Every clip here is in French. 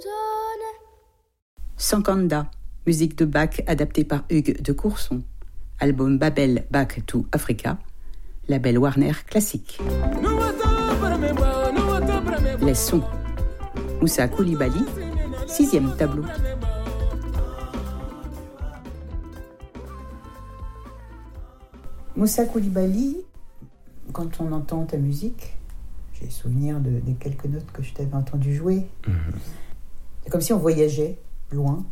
Sankanda, musique de Bach adaptée par Hugues de Courson. Album Babel Back to Africa, label Warner Classique. Les sons. Moussa Koulibaly, 6e tableau. Moussa Koulibaly, quand on entend ta musique, j'ai souvenir des quelques notes que je t'avais entendu jouer. C'est comme si on voyageait loin.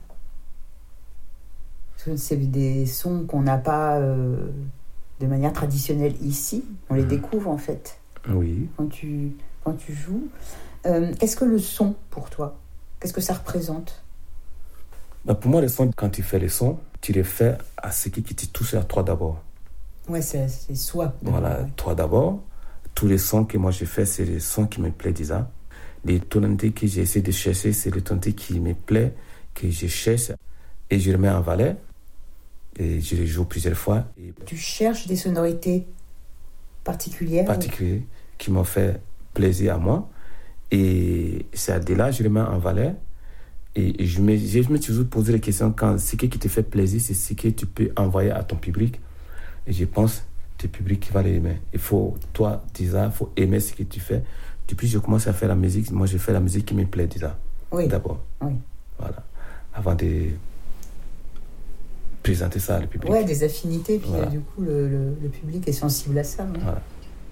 C'est des sons qu'on n'a pas de manière traditionnelle ici. On les découvre en fait. Oui. Quand tu joues. Qu'est-ce que le son pour toi? Qu'est-ce que ça représente? Pour moi, le son, quand tu fais les sons, tu les fais à ce qui te touche à toi d'abord. Ouais, c'est soi. Voilà, ouais. toi d'abord. Tous les sons que moi je fais, c'est les sons qui me plaisent déjà. Les tonalités que j'essaie de chercher, c'est les tonalités qui me plaisent, que je cherche. Et je les mets en valet. Et je les joue plusieurs fois. Tu cherches des sonorités particulières qui m'ont fait plaisir à moi. Et c'est de là, je les mets en valet. Et je me toujours posé la question, quand ce qui te fait plaisir, c'est ce que tu peux envoyer à ton public. Et je pense que ton public va l'aimer. Il faut, toi, déjà, il faut aimer ce que tu fais. Depuis que je commence à faire la musique, moi, je fais la musique qui me plaît déjà. Oui. D'abord. Oui. Voilà. Avant de présenter ça au public. Ouais, des affinités. Puis voilà. Du coup, le public est sensible à ça. Voilà.